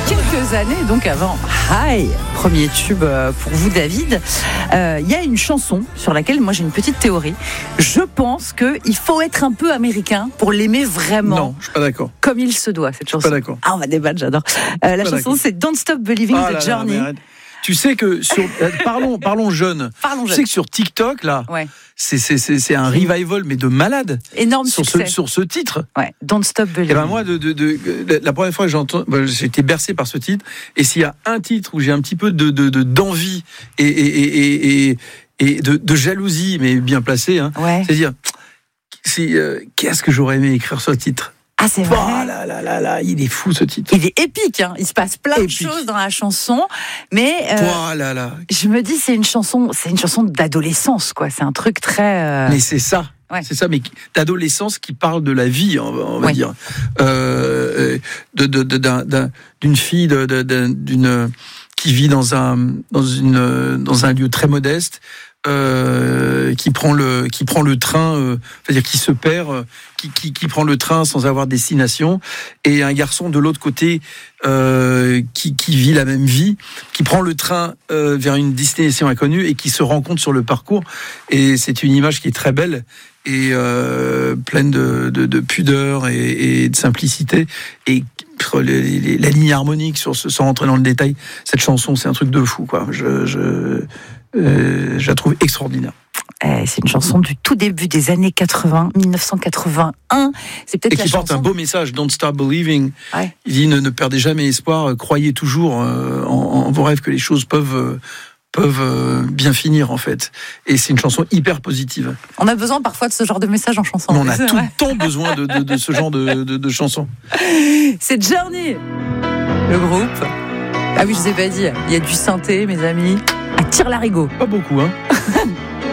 quelques années, donc avant Hi, premier tube pour vous David, il y a une chanson sur laquelle moi j'ai une petite théorie. Je pense qu'il faut être un peu américain pour l'aimer vraiment. Non, je suis pas d'accord. Comme il se doit, cette chanson. Je suis pas d'accord. Ah, on va débattre, j'adore. La chanson d'accord. c'est Don't Stop Believing the Journey. Tu sais que sur parlons jeunes. Parlons Tu jeune. sais que sur TikTok là, Ouais. c'est un revival mais de malade Énorme sur succès. ce titre. Ouais, Don't Stop Et Believing. ben moi la première fois que j'ai été bercé par ce titre, et s'il y a un titre où j'ai un petit peu d'envie et de jalousie, mais bien placé, hein, Ouais. c'est-à-dire qu'est-ce que j'aurais aimé écrire ce titre. Ah, c'est vrai. Oh là, il est fou ce titre. Il est épique, hein. Il se passe plein de choses dans la chanson, mais Oh là là. je me dis c'est une chanson d'adolescence, quoi. C'est un truc très. Mais c'est ça. Ouais. C'est ça, mais d'adolescence qui parle de la vie, on va Ouais. dire, d'une fille, qui vit dans un lieu très modeste, qui prend le train, c'est-à-dire qui se perd, qui prend le train sans avoir destination, et un garçon de l'autre côté qui vit la même vie, qui prend le train vers une destination inconnue et qui se rencontre sur le parcours. Et c'est une image qui est très belle et pleine de pudeur et de simplicité, et la ligne harmonique sans rentrer dans le détail, cette chanson c'est un truc de fou, quoi. Je la trouve extraordinaire. C'est une chanson du tout début des années 80, 1981. C'est peut-être et qui porte un beau message, Don't Stop Believing. Ouais. Il dit ne perdez jamais espoir, croyez toujours en vos rêves, que les choses peuvent bien finir, en fait. Et c'est une chanson hyper positive. On a besoin parfois de ce genre de message en chanson. On a C'est tout vrai. le temps besoin de ce genre de chansons. C'est Journey, le groupe. Ah oui, je vous ai pas dit, il y a du synthé, mes amis. À tire-larigot. Pas beaucoup, hein.